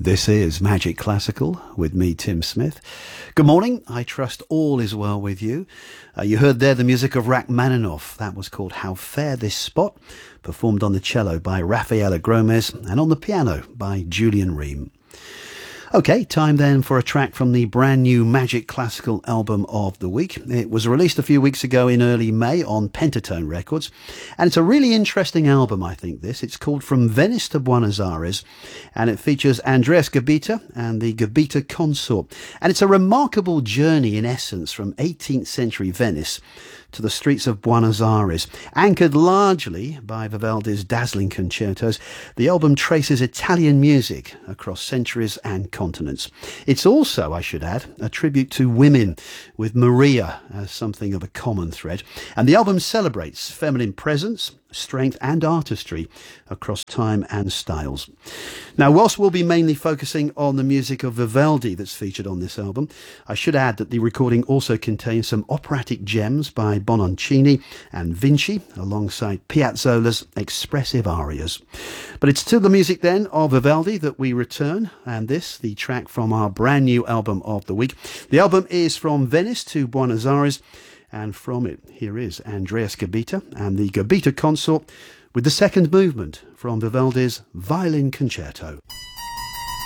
This is Magic Classical with me, Tim Smith. Good morning. I trust all is well with you. You heard there the music of Rachmaninoff. That was called How Fair This Spot, performed on the cello by Rafaela Gomez and on the piano by Julian Ream. Okay, time then for a track from the brand new Magic Classical album of the week. It was released a few weeks ago in early May on Pentatone Records, and it's a really interesting album, I think, this. It's called From Venice to Buenos Aires, and it features Andreas Gabita and the Gabita Consort. And it's a remarkable journey, in essence, from 18th century Venice to the streets of Buenos Aires. Anchored largely by Vivaldi's dazzling concertos, the album traces Italian music across centuries and continents. It's also, I should add, a tribute to women, with Maria as something of a common thread. And the album celebrates feminine presence, strength and artistry across time and styles. Now, whilst we'll be mainly focusing on the music of Vivaldi that's featured on this album, I should add that the recording also contains some operatic gems by Bononcini and Vinci, alongside Piazzolla's expressive arias. But it's to the music then of Vivaldi that we return, and this, the track from our brand new album of the week. The album is From Venice to Buenos Aires, and from it, here is Andreas Gabita and the Gabita Consort with the second movement from Vivaldi's Violin Concerto.